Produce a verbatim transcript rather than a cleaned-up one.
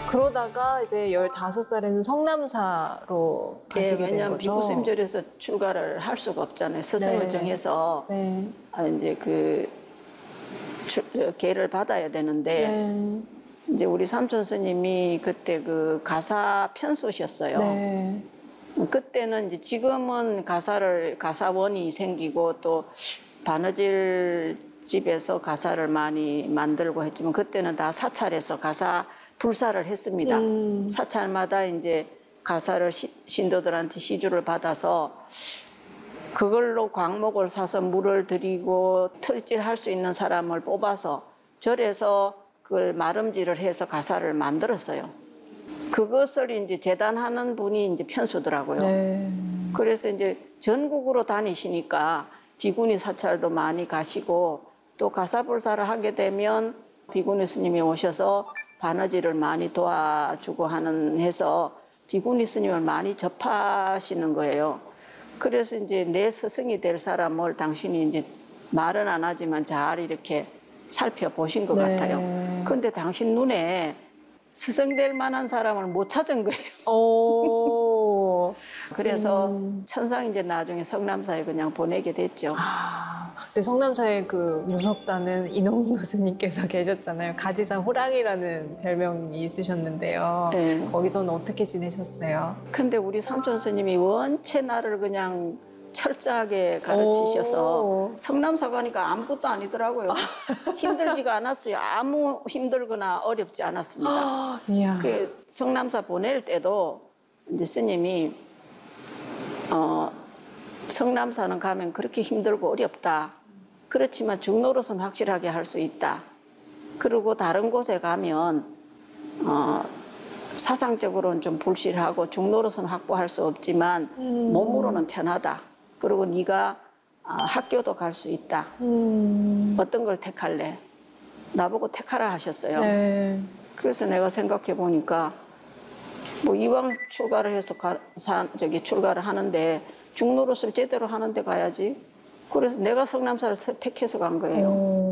그러다가 이제 열다섯 살에는 성남사로 가시게 예, 된 왜냐하면 거죠? 비구심절에서 출가를 할 수가 없잖아요. 스승을 네. 정해서 네. 아, 이제 그 출, 계를 받아야 되는데 네. 이제 우리 삼촌 스님이 그때 그 가사 편수셨어요. 네. 그때는 이제 지금은 가사를 가사원이 생기고 또 바느질 집에서 가사를 많이 만들고 했지만 그때는 다 사찰에서 가사 불사를 했습니다. 음. 사찰마다 이제 가사를 시, 신도들한테 시주를 받아서 그걸로 광목을 사서 물을 들이고 틀질할 수 있는 사람을 뽑아서 절에서 그걸 마름질을 해서 가사를 만들었어요. 그것을 이제 재단하는 분이 이제 편수더라고요. 네. 그래서 이제 전국으로 다니시니까 비구니 사찰도 많이 가시고 또 가사불사를 하게 되면 비구니 스님이 오셔서 바느질을 많이 도와주고 하는 해서 비구니 스님을 많이 접하시는 거예요. 그래서 이제 내 스승이 될 사람을 당신이 이제 말은 안 하지만 잘 이렇게 살펴보신 것 네. 같아요. 그런데 당신 눈에 스승 될 만한 사람을 못 찾은 거예요. 오. 그래서 음. 천상 이제 나중에 성남사에 그냥 보내게 됐죠. 아, 근데 성남사에 그 무섭다는 이농도 스님께서 계셨잖아요. 가지산 호랑이라는 별명이 있으셨는데요. 네. 거기서는 어떻게 지내셨어요? 근데 우리 삼촌 스님이 원체 나를 그냥 철저하게 가르치셔서 오. 성남사 가니까 아무것도 아니더라고요. 힘들지가 않았어요. 아무 힘들거나 어렵지 않았습니다. 이야. 그 성남사 보낼 때도 이제 스님이 어, 성남사는 가면 그렇게 힘들고 어렵다. 그렇지만 중노릇은 확실하게 할 수 있다. 그리고 다른 곳에 가면 어, 사상적으로는 좀 불실하고 중노릇은 확보할 수 없지만 음. 몸으로는 편하다. 그리고 네가 아, 학교도 갈 수 있다. 음. 어떤 걸 택할래? 나보고 택하라 하셨어요. 네. 그래서 내가 생각해 보니까 뭐 이왕 출가를 해서 가, 사, 저기 출가를 하는데 중노릇을 제대로 하는데 가야지. 그래서 내가 성남사를 택해서 간 거예요. 오.